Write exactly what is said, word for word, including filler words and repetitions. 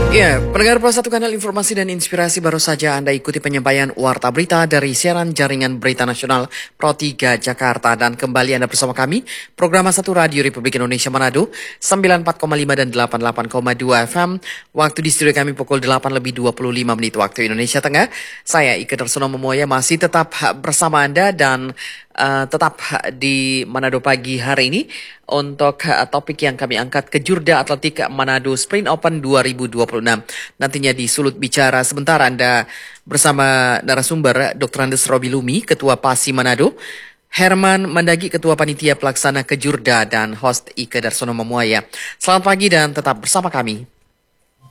Ya, pendengar Plus Satu Kanal Informasi dan Inspirasi, baru saja Anda ikuti penyampaian Warta Berita dari siaran Jaringan Berita Nasional Pro tiga Jakarta. Dan kembali Anda bersama kami, program satu Radio Republik Indonesia Manado, sembilan puluh empat koma lima dan delapan puluh delapan koma dua F M. Waktu di studio kami pukul delapan lebih dua puluh lima menit waktu Indonesia Tengah. Saya Ike Darsono Memoya masih tetap bersama Anda dan Uh, tetap di Manado pagi hari ini untuk uh, topik yang kami angkat, Kejurda Atletik Manado Sprint Open dua ribu dua puluh enam. Nantinya di Sulut Bicara sebentar Anda bersama narasumber doktor Andes Robi Lumi, Ketua PASI Manado, Herman Mandagi, Ketua Panitia Pelaksana Kejurda, dan host Ike Darsono Memuaya. Selamat pagi dan tetap bersama kami.